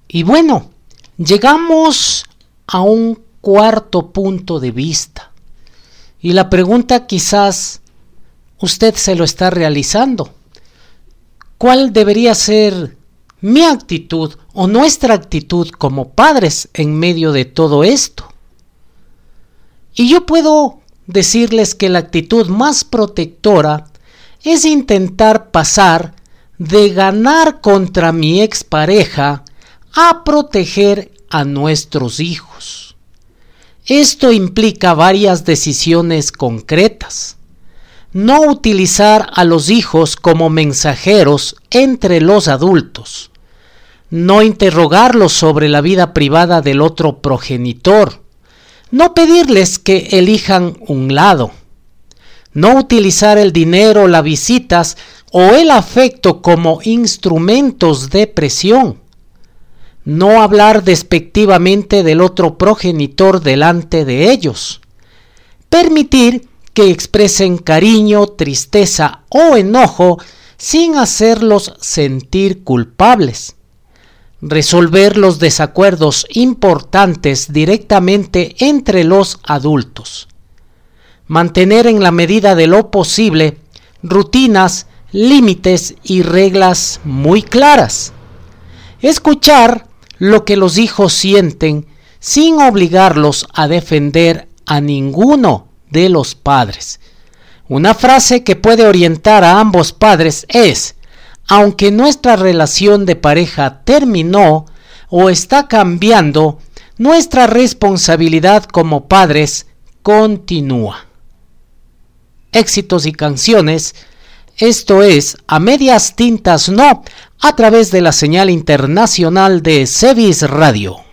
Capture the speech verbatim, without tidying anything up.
Y bueno, llegamos a un cuarto punto de vista. Y la pregunta quizás usted se lo está realizando. ¿Cuál debería ser mi actitud o nuestra actitud como padres en medio de todo esto? Y yo puedo decirles que la actitud más protectora es intentar pasar de ganar contra mi expareja a proteger a nuestros hijos. Esto implica varias decisiones concretas. No utilizar a los hijos como mensajeros entre los adultos. No interrogarlos sobre la vida privada del otro progenitor. No pedirles que elijan un lado. No utilizar el dinero, las visitas o el afecto como instrumentos de presión. No hablar despectivamente del otro progenitor delante de ellos. Permitir que expresen cariño, tristeza o enojo sin hacerlos sentir culpables. Resolver los desacuerdos importantes directamente entre los adultos. Mantener en la medida de lo posible rutinas, límites y reglas muy claras. Escuchar lo que los hijos sienten sin obligarlos a defender a ninguno de los padres. Una frase que puede orientar a ambos padres es: aunque nuestra relación de pareja terminó o está cambiando, nuestra responsabilidad como padres continúa. Éxitos y canciones, esto es A Medias Tintas No, a través de la señal internacional de Cevis Radio.